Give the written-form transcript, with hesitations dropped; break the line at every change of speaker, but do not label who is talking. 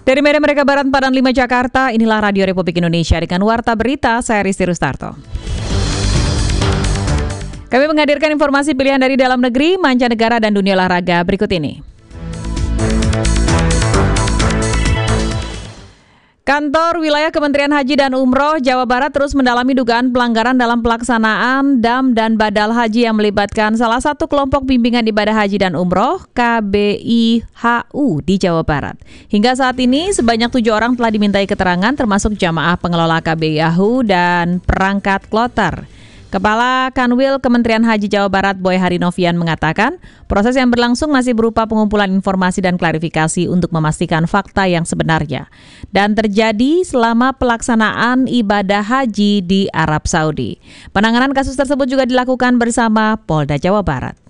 Dari Medan Merdeka Barat, Padang 5 Jakarta, inilah Radio Republik Indonesia dengan Warta Berita, saya Risti Rustarto. Kami menghadirkan informasi pilihan dari dalam negeri, mancanegara, dan dunia olahraga berikut ini. Kantor Wilayah Kementerian Haji dan Umroh Jawa Barat terus mendalami dugaan pelanggaran dalam pelaksanaan dam dan badal haji yang melibatkan salah satu kelompok bimbingan ibadah haji dan umroh KBIHU di Jawa Barat. Hingga saat ini sebanyak 7 orang telah dimintai keterangan termasuk jamaah pengelola KBIHU dan perangkat kloter. Kepala Kanwil Kementerian Haji Jawa Barat Boy Harinovian mengatakan, proses yang berlangsung masih berupa pengumpulan informasi dan klarifikasi untuk memastikan fakta yang sebenarnya dan terjadi selama pelaksanaan ibadah haji di Arab Saudi. Penanganan kasus tersebut juga dilakukan bersama Polda Jawa Barat.